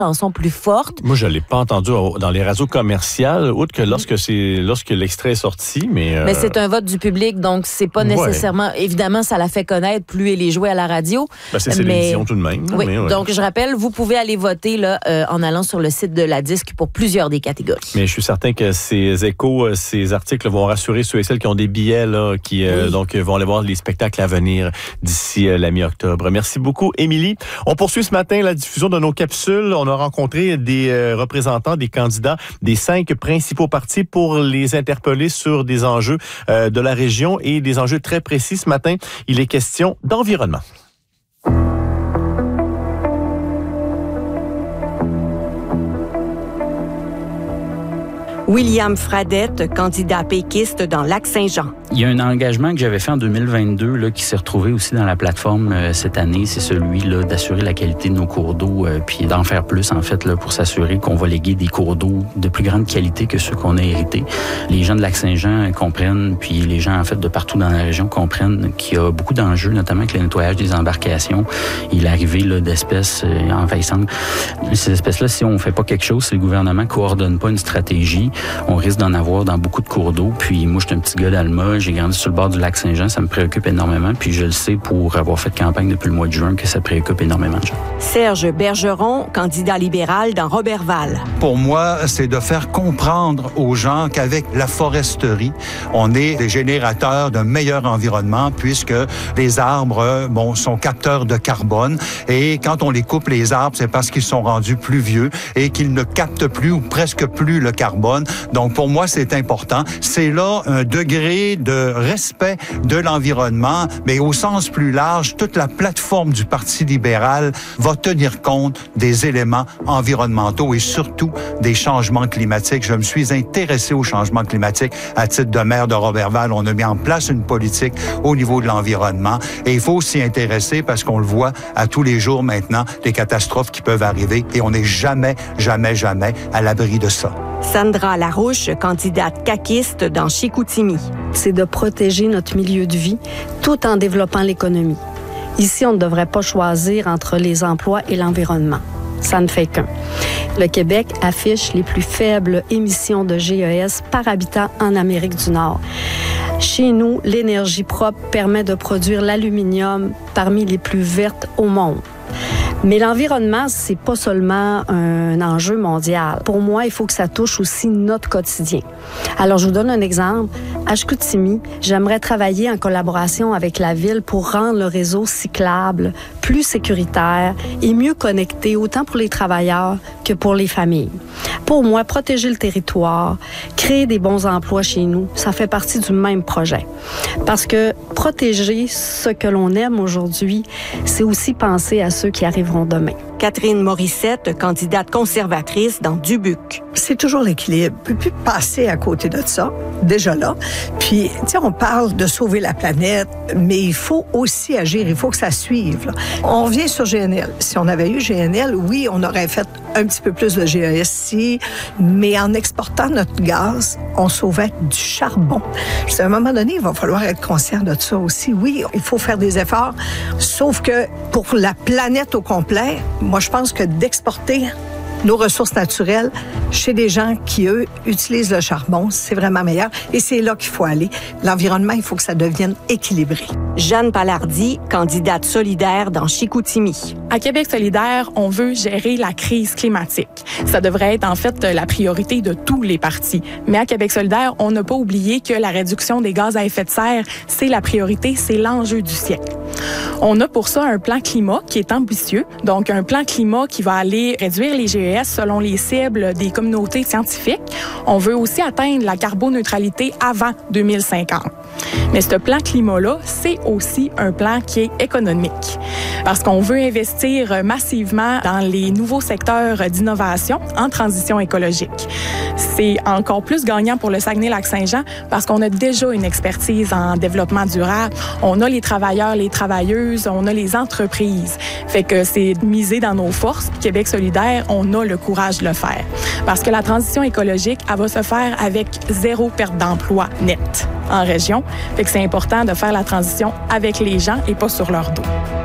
chanson plus forte. Moi, je l'ai pas entendu dans les radios commerciales, outre que lorsque l'extrait est sorti, mais c'est un vote du public, donc c'est pas nécessairement... Évidemment, ça la fait connaître, plus elle est jouée à la radio. C'est l'édition tout de même. Oui, donc je rappelle, vous pouvez aller voter là, en allant sur le site de la Disque pour plusieurs des catégories. Mais je suis certain que ces échos, ces articles vont rassurer ceux et celles qui ont des billets, là, qui donc vont aller voir les spectacles à venir d'ici la mi-octobre. Merci beaucoup, Émilie. On poursuit ce matin la diffusion de nos capsules. On a rencontré des représentants, des candidats des 5 principaux partis pour les interpeller sur des enjeux de la région et des enjeux très précis. Ce matin, il est question d'environnement. William Fradette, candidat péquiste dans Lac-Saint-Jean. Il y a un engagement que j'avais fait en 2022 là, qui s'est retrouvé aussi dans la plateforme cette année. C'est celui là, d'assurer la qualité de nos cours d'eau puis d'en faire plus, en fait, là, pour s'assurer qu'on va léguer des cours d'eau de plus grande qualité que ceux qu'on a hérités. Les gens de Lac-Saint-Jean comprennent, puis les gens, en fait, de partout dans la région comprennent qu'il y a beaucoup d'enjeux, notamment avec le nettoyage des embarcations et l'arrivée là, d'espèces envahissantes. Ces espèces-là, si on ne fait pas quelque chose, si le gouvernement ne coordonne pas une stratégie, on risque d'en avoir dans beaucoup de cours d'eau. Puis moi, je suis un petit gars d'Alma, j'ai grandi sur le bord du lac Saint-Jean, ça me préoccupe énormément. Puis je le sais pour avoir fait campagne depuis le mois de juin que ça préoccupe énormément de gens. Serge Bergeron, candidat libéral dans Roberval. Pour moi, c'est de faire comprendre aux gens qu'avec la foresterie, on est des générateurs d'un meilleur environnement puisque les arbres sont capteurs de carbone. Et quand on les coupe, les arbres, c'est parce qu'ils sont rendus plus vieux et qu'ils ne captent plus ou presque plus le carbone. Donc, pour moi, c'est important. C'est là un degré de respect de l'environnement, mais au sens plus large, toute la plateforme du Parti libéral va tenir compte des éléments environnementaux et surtout des changements climatiques. Je me suis intéressé aux changements climatiques à titre de maire de Roberval. On a mis en place une politique au niveau de l'environnement et il faut s'y intéresser parce qu'on le voit à tous les jours maintenant, les catastrophes qui peuvent arriver et on n'est jamais à l'abri de ça. Sandra Larouche, candidate caquiste dans Chicoutimi. C'est de protéger notre milieu de vie tout en développant l'économie. Ici, on ne devrait pas choisir entre les emplois et l'environnement. Ça ne fait qu'un. Le Québec affiche les plus faibles émissions de GES par habitant en Amérique du Nord. Chez nous, l'énergie propre permet de produire l'aluminium parmi les plus vertes au monde. Mais l'environnement, c'est pas seulement un enjeu mondial. Pour moi, il faut que ça touche aussi notre quotidien. Alors, je vous donne un exemple. À Chicoutimi, j'aimerais travailler en collaboration avec la ville pour rendre le réseau cyclable plus sécuritaire et mieux connecté, autant pour les travailleurs que pour les familles. Pour moi, protéger le territoire, créer des bons emplois chez nous, ça fait partie du même projet. Parce que protéger ce que l'on aime aujourd'hui, c'est aussi penser à ceux qui arriveront demain. Catherine Morissette, candidate conservatrice dans Dubuque. C'est toujours l'équilibre. On ne peut plus passer à côté de ça, déjà là. Puis, tu sais, on parle de sauver la planète, mais il faut aussi agir, il faut que ça suive. Là. On revient sur GNL. Si on avait eu GNL, oui, on aurait fait un petit peu plus de GES, mais en exportant notre gaz, on sauvait du charbon. À un moment donné, il va falloir être conscient de ça aussi. Oui, il faut faire des efforts, sauf que pour la planète au complet, moi, je pense que d'exporter nos ressources naturelles chez des gens qui, eux, utilisent le charbon, c'est vraiment meilleur. Et c'est là qu'il faut aller. L'environnement, il faut que ça devienne équilibré. Jeanne Palardy, candidate solidaire dans Chicoutimi. À Québec solidaire, on veut gérer la crise climatique. Ça devrait être en fait la priorité de tous les partis. Mais à Québec solidaire, on n'a pas oublié que la réduction des gaz à effet de serre, c'est la priorité, c'est l'enjeu du siècle. On a pour ça un plan climat qui est ambitieux. Donc, un plan climat qui va aller réduire les GES selon les cibles des communautés scientifiques. On veut aussi atteindre la carboneutralité avant 2050. Mais ce plan climat-là, c'est aussi un plan qui est économique. Parce qu'on veut investir massivement dans les nouveaux secteurs d'innovation en transition écologique. C'est encore plus gagnant pour le Saguenay-Lac-Saint-Jean parce qu'on a déjà une expertise en développement durable. On a les travailleurs, les travailleuses, on a les entreprises. Fait que c'est misé dans nos forces. Puis Québec solidaire, on a le courage de le faire. Parce que la transition écologique, elle va se faire avec 0 perte d'emploi nette en région. Fait que c'est important de faire la transition avec les gens et pas sur leur dos.